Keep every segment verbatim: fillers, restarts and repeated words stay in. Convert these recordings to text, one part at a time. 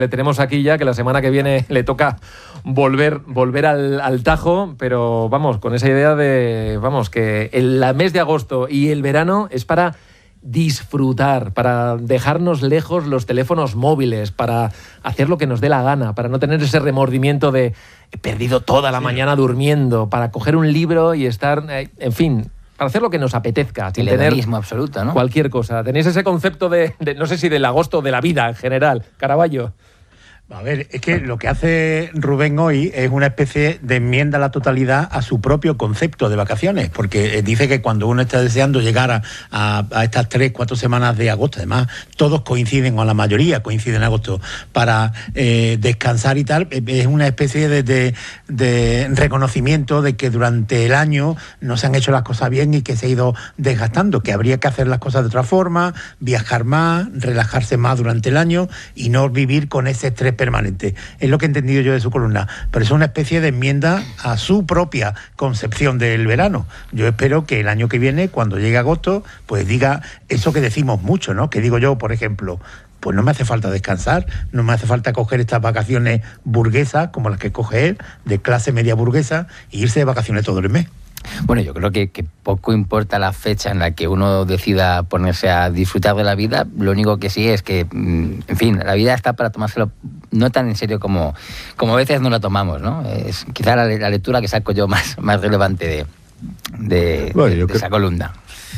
Le tenemos aquí ya, que la semana que viene le toca volver, volver al, al Tajo, pero vamos, con esa idea de, vamos, que el mes de agosto y el verano es para disfrutar, para dejarnos lejos los teléfonos móviles, para hacer lo que nos dé la gana, para no tener ese remordimiento de he perdido toda la sí. mañana durmiendo, para coger un libro y estar, en fin, para hacer lo que nos apetezca, sin el tener absoluto, ¿no? cualquier cosa. ¿Tenéis ese concepto de, de, no sé si del agosto, de la vida en general? Caraballo. A ver, es que lo que hace Rubén hoy es una especie de enmienda a la totalidad a su propio concepto de vacaciones, porque dice que cuando uno está deseando llegar a, a, a estas tres, cuatro semanas de agosto, además todos coinciden, o la mayoría coinciden en agosto, para eh, descansar y tal, es una especie de, de, de reconocimiento de que durante el año no se han hecho las cosas bien y que se ha ido desgastando, que habría que hacer las cosas de otra forma, viajar más, relajarse más durante el año y no vivir con ese estrés permanente. Es lo que he entendido yo de su columna, pero es una especie de enmienda a su propia concepción del verano. Yo espero que el año que viene, cuando llegue agosto, pues diga eso que decimos mucho, ¿no? Que digo yo, por ejemplo, pues no me hace falta descansar, no me hace falta coger estas vacaciones burguesas, como las que coge él, de clase media burguesa, e irse de vacaciones todo el mes. Bueno, yo creo que, que poco importa la fecha en la que uno decida ponerse a disfrutar de la vida, lo único que sí es que, en fin, la vida está para tomárselo no tan en serio como, como a veces no la tomamos, ¿no? Es quizá la, la lectura que saco yo más, más relevante de, de, bueno, de, de esa columna.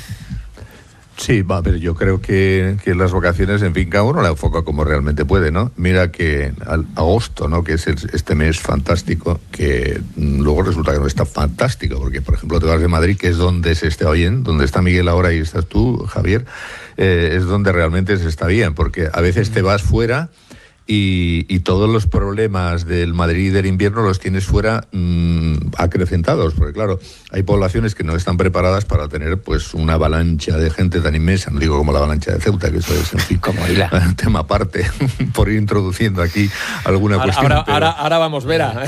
Sí, va, pero yo creo que, que las vacaciones, en fin, cada uno la enfoca como realmente puede, ¿no? Mira que al agosto, ¿no? Que es el, este mes fantástico, que mm, luego resulta que no está fantástico, porque, por ejemplo, te vas de Madrid, que es donde se está bien, donde está Miguel ahora y estás tú, Javier, eh, es donde realmente se está bien, porque a veces te vas fuera y, y todos los problemas del Madrid del invierno los tienes fuera mmm, acrecentados, porque claro, hay poblaciones que no están preparadas para tener pues una avalancha de gente tan inmensa, no digo como la avalancha de Ceuta, que eso es en fin como un tema aparte, por ir introduciendo aquí alguna ahora, cuestión. Ahora, pero... ahora, ahora vamos, Vera.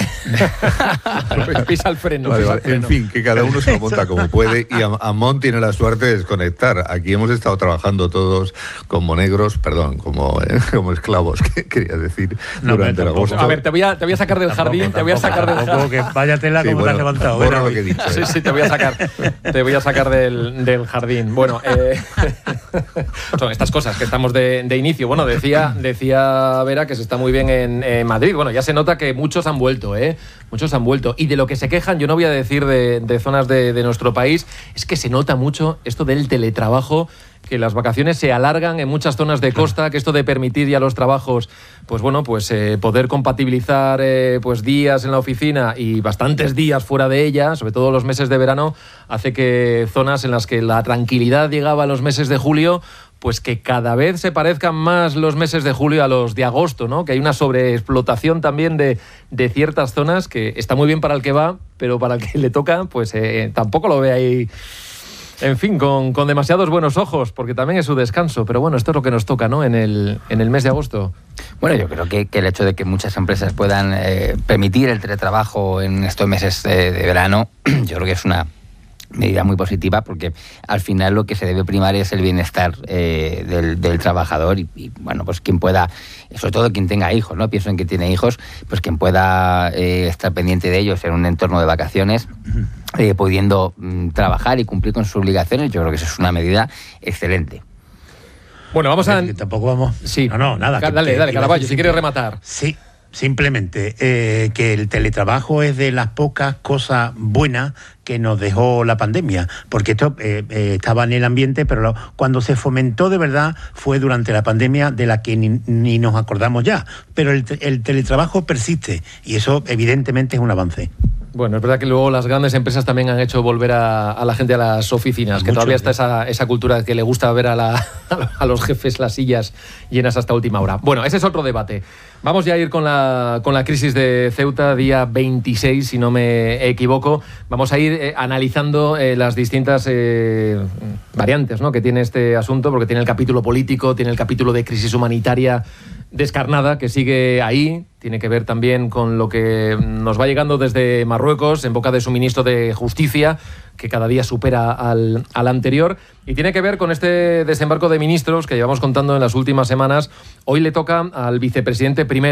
Pisa el freno. Vale, pisa vale. el freno. En fin, que cada uno se lo monta como puede y Amón tiene la suerte de desconectar. Aquí hemos estado trabajando todos como negros, perdón, como, eh, como esclavos, que quería decir, no, durante el agosto. A ver, te voy a, te voy a sacar del tampoco, jardín, tampoco, te voy a sacar del jardín. Que vaya tela sí, como bueno, te has levantado. borra lo que he dicho, Sí, ¿eh? sí, te voy a sacar, te voy a sacar del, del jardín. Bueno, eh, son estas cosas que estamos de, de inicio. Bueno, decía, decía Vera que se está muy bien en, en Madrid. Bueno, ya se nota que muchos han vuelto, ¿eh? Muchos han vuelto. Y de lo que se quejan, yo no voy a decir de, de zonas de, de nuestro país, es que se nota mucho esto del teletrabajo, que las vacaciones se alargan en muchas zonas de costa, que esto de permitir ya los trabajos, pues bueno, pues eh, poder compatibilizar eh, pues días en la oficina y bastantes días fuera de ella, sobre todo los meses de verano, hace que zonas en las que la tranquilidad llegaba a los meses de julio, pues que cada vez se parezcan más los meses de julio a los de agosto, ¿no? Que hay una sobreexplotación también de, de ciertas zonas que está muy bien para el que va, pero para el que le toca, pues eh, tampoco lo ve ahí... En fin, con, con demasiados buenos ojos, porque también es su descanso. Pero bueno, esto es lo que nos toca, ¿no? En el, en el mes de agosto. Bueno, yo creo que, que el hecho de que muchas empresas puedan eh, permitir el teletrabajo en estos meses de, de verano, yo creo que es una medida muy positiva, porque al final lo que se debe primar es el bienestar eh, del, del trabajador y, y, bueno, pues quien pueda, sobre todo quien tenga hijos, ¿no? Pienso en que tiene hijos, pues quien pueda eh, estar pendiente de ellos en un entorno de vacaciones, eh, pudiendo mm, trabajar y cumplir con sus obligaciones, yo creo que eso es una medida excelente. Bueno, vamos a... Que tampoco vamos... Sí. No, no, nada. Dale, que, dale, que Caraballo, si quieres rematar. Sí. Simplemente eh, que el teletrabajo es de las pocas cosas buenas que nos dejó la pandemia, porque esto eh, eh, estaba en el ambiente, pero lo, cuando se fomentó de verdad fue durante la pandemia, de la que ni, ni nos acordamos ya. Pero el, el teletrabajo persiste y eso evidentemente es un avance. Bueno, es verdad que luego las grandes empresas también han hecho volver a, a la gente a las oficinas, que Mucho, todavía está sí. esa, esa cultura que le gusta ver a, la, a los jefes las sillas llenas hasta última hora. Bueno, ese es otro debate. Vamos ya a ir con la, con la crisis de Ceuta, día veintiséis, si no me equivoco. Vamos a ir eh, analizando eh, las distintas eh, variantes, ¿no?, que tiene este asunto, porque tiene el capítulo político, tiene el capítulo de crisis humanitaria descarnada, que sigue ahí, tiene que ver también con lo que nos va llegando desde Marruecos, en boca de su ministro de Justicia, que cada día supera al, al anterior, y tiene que ver con este desembarco de ministros que llevamos contando en las últimas semanas. Hoy le toca al vicepresidente primero